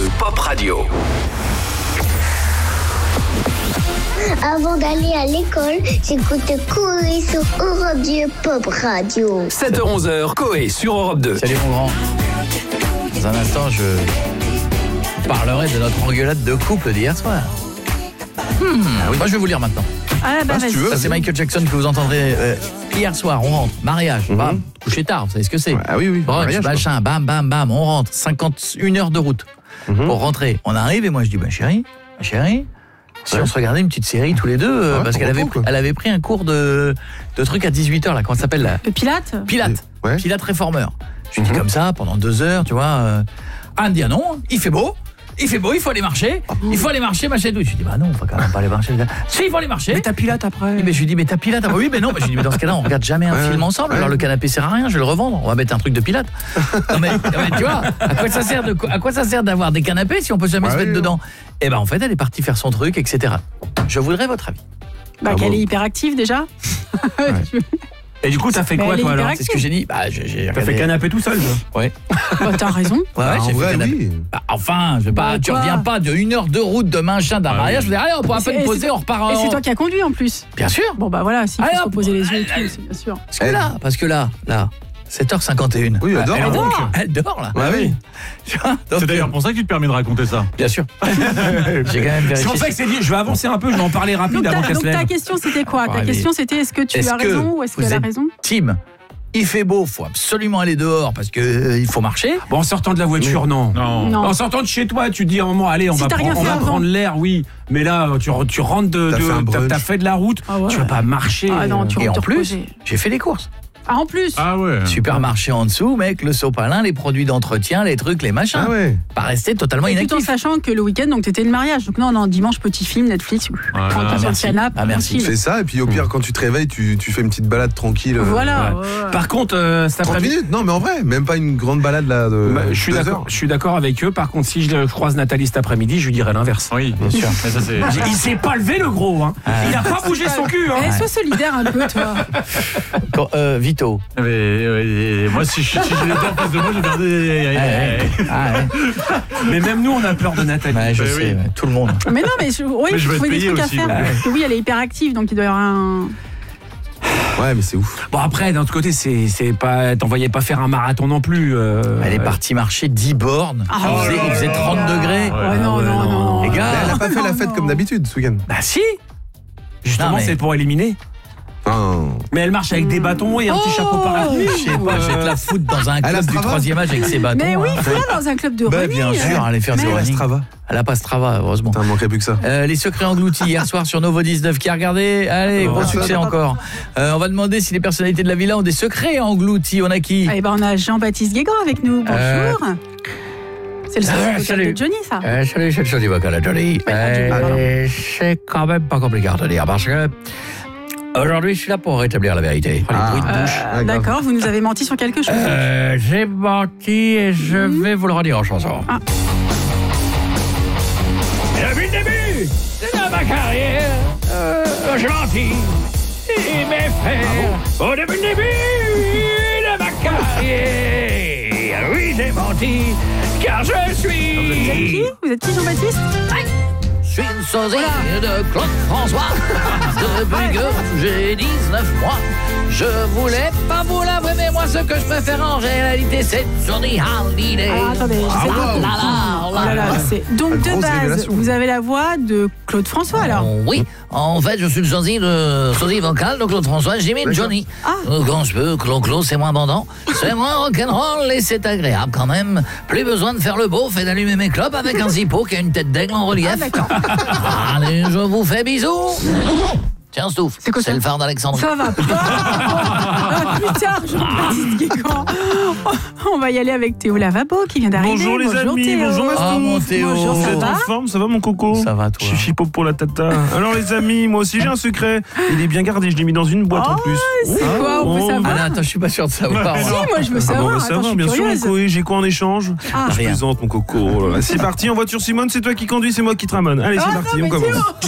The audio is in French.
Pop Radio. Avant d'aller à l'école, j'écoute Coé sur Europe 2 Pop Radio. 7h-11h, Coé sur Europe 2. Salut mon grand. Dans un instant, je parlerai de notre engueulade de couple d'hier soir. Moi, je vais vous lire maintenant. Ah bah vas-y. Ça, c'est Michael Jackson que vous entendrez hier soir. On rentre, mariage, bam, coucher tard, vous savez ce que c'est. Ah oui, Brunch, mariage, machin, bam, bam, bam, on rentre. 51 heures de route pour rentrer. On arrive et moi, je dis, chérie, si on se regardait une petite série tous les deux, parce qu'elle avait pris un cours de truc à 18h, là, comment ça s'appelle là ? Le Pilate ? Pilate, Ouais. Pilate réformeur. Je lui dis comme ça, pendant 2 heures, tu vois. Anne dit, ah non, il fait beau, il faut aller marcher, machin et tout. Je lui dis, non, on va quand même pas aller marcher. Si, il faut aller marcher. Mais t'as Pilate après. Mais je lui dis, mais t'as Pilate après. Oui, mais non, je lui dis, mais dans ce cas-là, on regarde jamais un film ensemble. Alors le canapé sert à rien, je vais le revendre. On va mettre un truc de Pilate. Non mais tu vois, à quoi ça sert d'avoir des canapés si on peut jamais se mettre dedans ? Et ben en fait, elle est partie faire son truc, etc. Je voudrais votre avis. Qu'elle est hyperactive déjà. Et du coup, t'as fait quoi toi alors ? C'est ce que j'ai dit. J'ai T'as fait canapé tout seul toi. Ouais. T'as raison. Ouais, j'ai fait canapé. Oui. Enfin, je vais pas. Tu reviens pas de 1 heure de route de machin d'un mariage. Je vais dire, allez, on pourra pas nous poser, on repart. Et c'est toi qui as conduit en plus. Bien sûr. Bon bah voilà, s'il faut se reposer les yeux et tout, c'est bien sûr. Parce que là, 7h51. Oui, elle dort. Elle dort là. Ah oui. C'est d'ailleurs pour ça que tu te permets de raconter ça. Bien sûr. J'ai quand même vérifié. C'est pour ça que c'est dit, je vais avancer un peu, je vais en parler rapide avant qu'elle se lève. Donc ta question c'était quoi ? Ta question c'était est-ce que tu as raison ou est-ce qu'elle a raison ? Tim, il fait beau, faut absolument aller dehors parce que il faut marcher. Bon, en sortant de la voiture, non. En sortant de chez toi, tu te dis à un moment, allez, on va prendre l'air, oui. Mais là, tu rentres t'as fait de la route, tu vas pas marcher. Ah non, tu et vas en te plus, reposer. j'ai fait les courses. Ah en plus. Ah ouais. Supermarché en dessous, mec, le sopalin, les produits d'entretien, les trucs, les machins. Ah ouais. Pas rester totalement Tout en inactif. sachant que le week-end, donc t'étais le mariage. Donc non, dimanche, petit film, Netflix. Prends sur le canapé. Ah, merci. Tu fais ça et puis au pire quand tu te réveilles tu fais une petite balade tranquille. Voilà. Par contre, cet 30 après-midi, minutes. Non mais en vrai, même pas une grande balade là de je suis d'accord avec eux. Par contre, si je croise Nathalie cet après-midi, je lui dirais l'inverse. Oui, bien sûr. Mais ça, il s'est pas levé le gros hein. Il a pas bougé son cul hein. Sois solidaire un peu toi. Vito. Moi si je l'étais en face de moi, je regardais. Mais même nous on a peur de Nathalie. Ouais, je sais, tout le monde. Mais non, mais je vais trouvais te des payer trucs à aussi, faire. ouais. Parce que oui, elle est hyperactive, donc il doit y avoir un... Ouais mais c'est ouf. Bon après d'un autre côté c'est pas t'envoyais pas faire un marathon non plus. Elle est partie marcher 10 bornes. Il faisait 30 degrés. Non. Les gars, Elle a pas fait la fête comme d'habitude ce week-end. Bah si. Justement, c'est pour éliminer. Mais elle marche avec des bâtons et un petit chapeau parapluie. Je sais pas, je vais te la foutre dans un club du 3e âge avec ses bâtons. Mais oui, dans un club de running. Bien sûr, aller faire du running. Strava. Elle a pas Strava, heureusement. T'en manquerait plus que ça. Les secrets engloutis hier soir sur Novo 19. Qui a regardé ? Allez, gros succès encore. On va demander si les personnalités de la villa ont des secrets engloutis. On a qui ? On a Jean-Baptiste Guégan avec nous. Bonjour. C'est le vocal de Johnny, ça. Salut, c'est le son du vocal de Johnny. C'est quand même pas compliqué à retenir parce que aujourd'hui, je suis là pour rétablir la vérité. Les bruits de bouche. D'accord, vous nous avez menti sur quelque chose. J'ai menti et je vais vous le redire en chanson. Depuis le début de ma carrière, j'ai menti. Et mes frères, au début de ma carrière, oui, j'ai menti, car je suis... Vous êtes qui, Jean-Baptiste ? Je suis une sosie de Claude François. Depuis que j'ai 19 mois, je voulais pas vous l'avouer, mais moi ce que je préfère en réalité, c'est Johnny Hallyday. Attendez, donc de base, vous avez la voix de Claude François alors ? Oui, en fait, je suis le sosie vocal de Claude François, j'imite Johnny. Quand je peux, Claude, c'est moins bandant, c'est moins rock'n'roll et c'est agréable quand même. Plus besoin de faire le beauf et d'allumer mes clopes avec un zippo qui a une tête d'aigle en relief. Allez, je vous fais bisous. Tiens, Stouff, c'est le phare d'Alexandrie. Ça va pas. Plus tard, Jean-Baptiste Guégan. On va y aller avec Théo Lavabo qui vient d'arriver. Bonjour les amis, Théo. bonjour Mastou. Ah mon Théo. Bonjour, Vous êtes va en forme, ça va mon coco? Ça va toi? Chichi popo la tata. Alors les amis, moi aussi j'ai un secret. Il est bien gardé, je l'ai mis dans une boîte en plus. C'est quoi, on peut savoir? Ah, attends, je suis pas sûr de savoir. Si, moi je veux savoir. on va savoir, bien sûr mon coé, j'ai quoi en échange? Je Rien. plaisante mon coco. C'est parti en voiture Simone, c'est toi qui conduis, c'est moi qui te ramène. Allez, c'est parti, on commence.